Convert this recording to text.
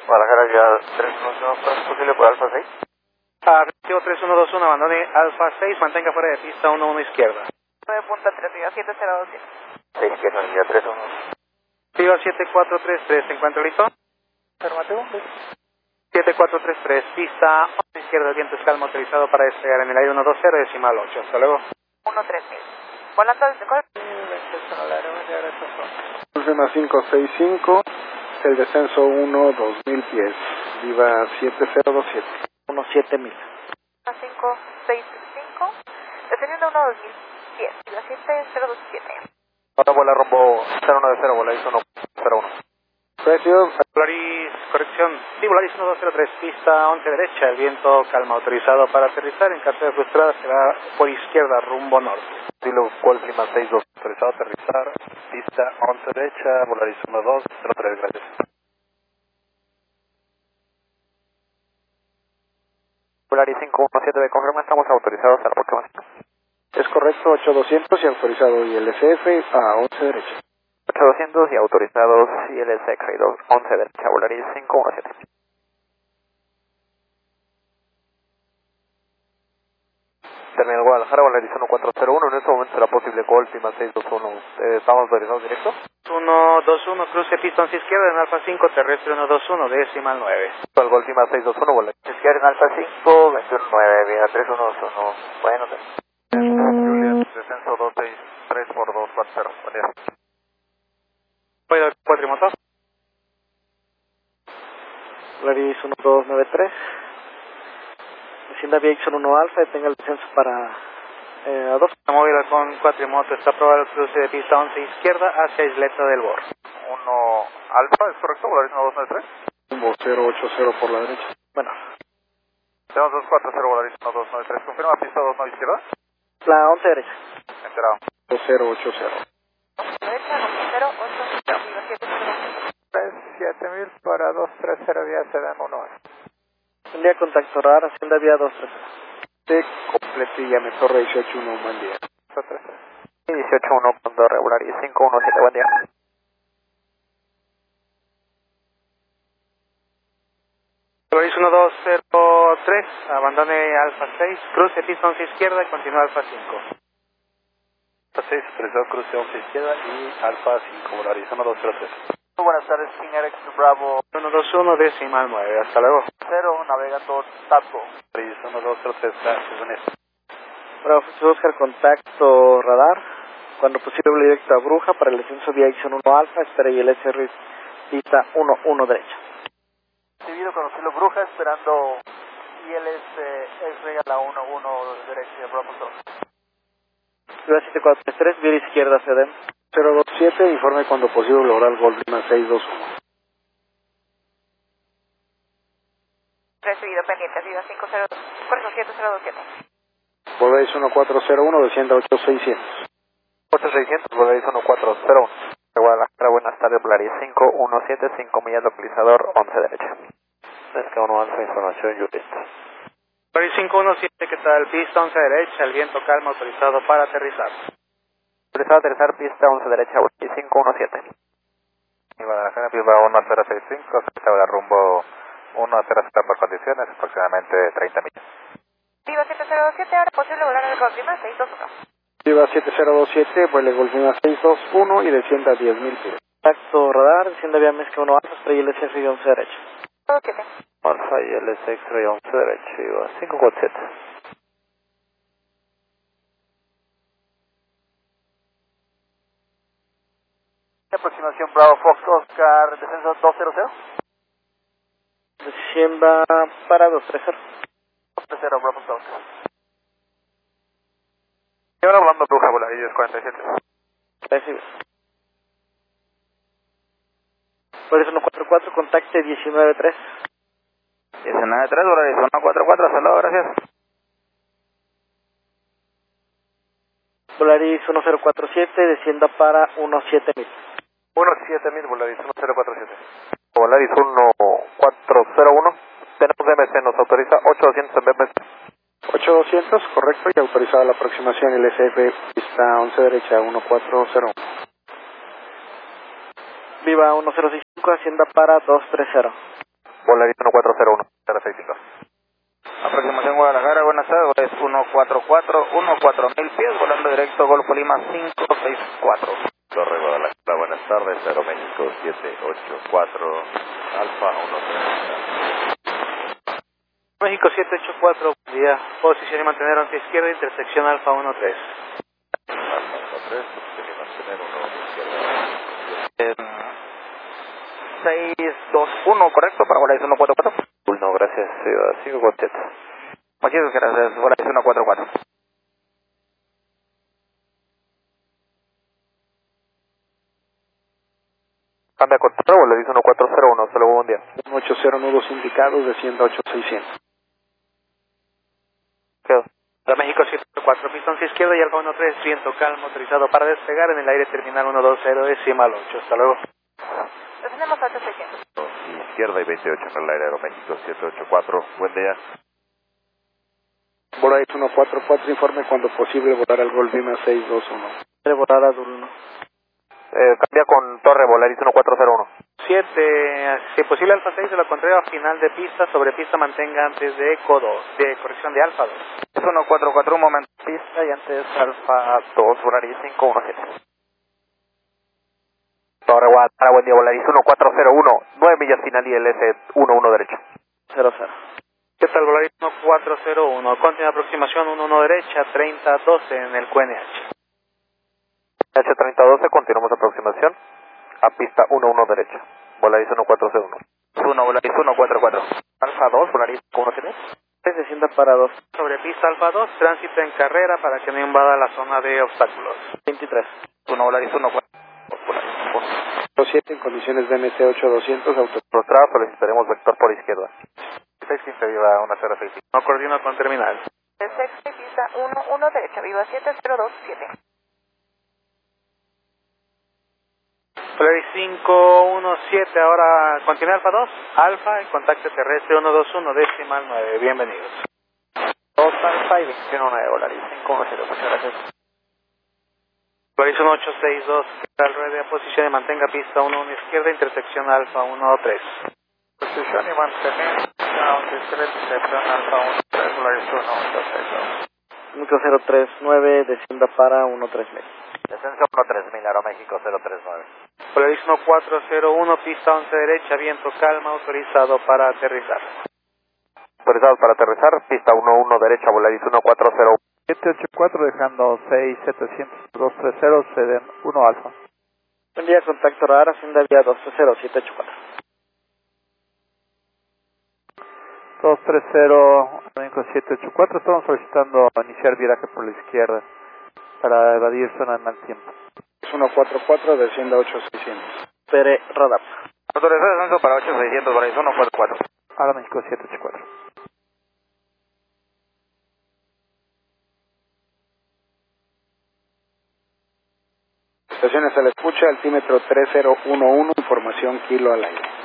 Guadalajara ya 311, ¿es posible por Alfa 6? Arrecibo 3121, abandone Alfa 6, mantenga fuera de pista 11 izquierda. 9.3, Viva 7027. 6 izquierda, ya 31. Viva 7433, ¿se encuentra listo? Afirmativo. 7433, pista 11 izquierda, el viento es calmo, autorizado para despegar en el aire 120, decimal 8, hasta luego. 13000. Volando desde cuál? Última 565, el descenso 2000 pies, Viva 7027. 7000. 565, descendiendo 2010, Viva 7027. Ahora vuela rumbo 090, Volaris 101. Precio, Volaris, corrección, sí, Volaris 1203, pista 11 derecha, el viento calma, autorizado para aterrizar, en caso de frustrada será por izquierda, rumbo norte. Estilo Golf Lima 62, autorizado a aterrizar, pista 11 derecha, Volaris 1203, gracias. Volaris 517 de confirma, estamos autorizados a la aproximación. es correcto, 8200 y autorizado ILSF a 11 derecha. 8200 y autorizados ILS X-Ray 11 derecha, Volaris 517. Terminal Guadalajara, Volaris 1401, en este momento será posible Golf Lima 621. ¿Estamos autorizados directo? 121, cruce pista 11 izquierda en Alfa 5, terrestre 121, decimal 9. Al Golf Lima 621, Volaris izquierda en Alfa 5, 219, vía 311. Bueno, Juliet, descenso 263 por 240, buen día. Voy al cuatrimotor. Volaris 1293, descienda Aviation 1 Alfa, detenga el descenso para a 2. Móvil con cuatrimoto, está aprobado el cruce de pista 11 izquierda hacia Isleta del Bor. 1 Alfa, ¿es correcto? Volaris 1293. Rumbo 080 por la derecha. Bueno, Tenemos 240, Volaris 1293. ¿Confirma pista 29 izquierda? La 11 derecha. Enterado. 080. Derecha, 080, Viva 7027. 7000 para 230, vía Sedan 1. Un día contacto radar, Hacienda vía 230. T completilla, me torre 181, buen día. 181 con 2 regular y 517, buen día. Volaris 1203, abandone Alfa 6, cruce pista 11 izquierda y continúa Alfa 5. Alfa 6, autorizado cruce 11 izquierda y Alfa 5, Volaris 1203. Muy buenas tardes, King X Bravo 121, decimal 9, hasta luego. 0, navegando Taco. Volaris 1203, gracias, buen día. Bravo, Oscar, contacto radar. Cuando posible directo a Bruja para el descenso vía Action 1 Alfa, espera y el SR pista 11 derecha. Recibido con Oscilo Bruja, esperando ILS X-Ray a la 11 derecha, Bravo 2. Ciudad 7433, vía izquierda CDM. 027, informe cuando posible lograr el Golf Lima 621. Recibido pendiente, Viva 50727. Volaris 1401, descienda 8600. 8600, Volaris 1401. De Guadalajara, buenas tardes, Volaris 517, 5 millas, localizador 11 derecha. Es que uno alfa, información, Juliet. Volaris 517, ¿qué tal? Pista 11 derecha, el viento calma, autorizado para aterrizar. Autorizado a aterrizar, pista 11 derecha, Volaris 517. Y Guadalajara, Bilbao 1065, se va rumbo 1 a aterrizar por condiciones, aproximadamente 30 millas. Viva 7027, ahora posible volar en el Golf Lima 621. Viva 7027, vuele Golf Lima 621 y descienda 10.000 pies. Contacto radar, descienda vía Mezca 1 Alfa, espera y el SR 11 derecha. 7. Alfa y el X-Ray 11 derecha, Viva 547. Aproximación Bravo Fox Oscar, descenso 200. Descienda para 230. 230, Bravo 2. Y ahora hablando Bruja, Volaris 47. Recibe. Volaris 144, contacte 193. 193, Volaris 144, hasta luego, gracias. Volaris 1047, descienda para 17000. 17000, Volaris 1047. Volaris 1401, tenemos DMC, nos autoriza 8200 en BMC. 8200, correcto, y autorizada la aproximación el SF, pista 11 derecha, 1401. Viva 1065, Hacienda para 230. Volaris 1401, 065. Aproximación Guadalajara, buenas tardes, es 144 pies, volando directo Golfo Lima 564. Torre Guadalajara, buenas tardes, Aeroméxico 784, Alfa 13. México 784, buen día. Posición y mantener hacia izquierda, intersección Alfa 13. Alfa 13, posición y mantener 1 izquierda. 621, correcto, para Volaris 144. No, gracias, 547. Muchísimas gracias, Volaris 144. Cambia con Torre, Volaris 1401, solo buen día. 80 nudos indicados, descienda 8600. Quedo. México 784, pista hacia izquierda y Alfa 13, viento calmo, autorizado para despegar en el aire terminal 120, decimal 8. Hasta luego. Tenemos 8600. Izquierda y 28 en el aire, Aeroméxico 784, buen día. Volaris 144, informe cuando posible volar al Golf Lima 621. Quiere volar a Dulno. Cambia con Torre, Volaris 1401. 7, si posible Alfa 6, de lo contrario, a final de pista, sobre pista mantenga antes de Eco 2, de corrección de Alfa 2. Es 144, un momento. Pista y antes Alfa 2, Volaris 517. Torre Guadalajara, buen día, Volaris 1401, 9 millas final y ILS 11 derecho. 00. ¿Qué tal, Volaris 1401? Continua aproximación 11 derecha, 3012 en el QNH. H3012, continuamos aproximación a pista 11 derecha. Volaris 1401. 1, Volaris 144. Alfa 2, Volaris 173. Descienda para 2. Sobre pista Alfa 2, tránsito en carrera para que no invada la zona de obstáculos. 23. 1, Volaris 144. 7 en condiciones de MC 8200, Frustrado, solicitaremos vector por izquierda. 615, viva 1065. No coordina con terminal. Sexta y pista 11 derecha, viva 7027. Volaris 517, ahora continúa Alfa 2, Alfa y contacto terrestre 121, decimal 9. Bienvenidos. 2 Alfa y 21 Volaris 517, muchas gracias. Volaris 1862, al ruede a posición y mantenga pista 11 izquierda, intersección Alfa 13. Posición y mantener down discretion Alfa 13, Volaris 1862. 5039, descienda para 13000. Descenso 13000, Aeroméxico 039. Volaris 1401, pista 11 derecha, viento calma, autorizado para aterrizar. Autorizados para aterrizar, pista 11 derecha, Volaris 1401. 784 dejando 6700, 230, ceden 1 Alfa. Buen día, contacto radar, Hacienda Vía 230784. 230, 784, estamos solicitando iniciar viraje por la izquierda para evadir zona de mal tiempo. 144, descienda 8600. Pere radar. Autorizado descenso para 8600, Volaris 144. Ahora México 784. Estaciones a la escucha, altímetro 3011, información kilo al aire.